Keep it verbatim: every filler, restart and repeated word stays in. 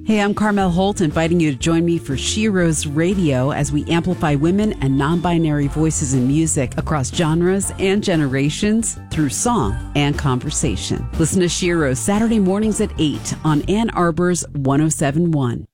Hey, I'm Carmel Holt, inviting you to join me for She Rose Radio as we amplify women and non-binary voices in music across genres and generations through song and conversation. Listen to She Rose Saturday mornings at eight on Ann Arbor's one oh seven point one.